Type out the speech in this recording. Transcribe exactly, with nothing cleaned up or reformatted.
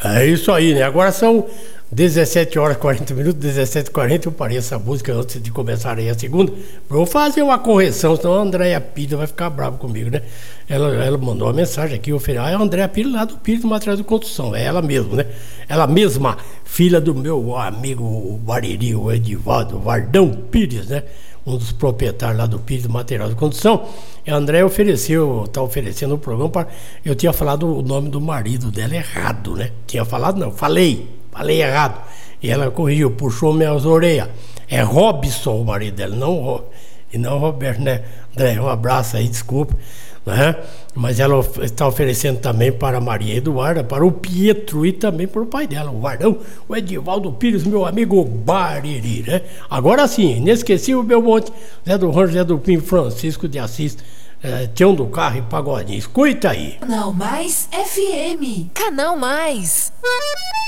É isso aí, né? Agora são dezessete horas e quarenta minutos, dezessete e quarenta. Eu parei essa música antes de começar aí a segunda. Vou fazer uma correção, senão a Andréia Pires vai ficar brava comigo, né? Ela, ela mandou uma mensagem aqui, eu falei, ah, é a Andréia Pires lá do Pires do Material de Construção. É ela mesma, né? Ela mesma, filha do meu amigo o Bariri, o Edivaldo Vardão Pires, né? Um dos proprietários lá do Pires do Material de Construção. E a Andréia ofereceu, está oferecendo um programa para... Eu tinha falado o nome do marido dela errado, né? Tinha falado, não, falei, falei errado. E ela corrigiu, puxou minhas orelhas. É Robson o marido dela, não Ro... e não Roberto, né? Andréia, um abraço aí, desculpa. Né? Mas ela está oferecendo também para a Maria Eduarda, para o Pietro e também para o pai dela, o Vardão, o Edivaldo Pires, meu amigo Bariri, né? Agora sim, inesquecível Belmonte, Zé do Rancho, Zé do Pim, Francisco de Assis, é, Tião do Carro e Pagodinho. Escuta aí. Canal Mais F M. Canal Mais.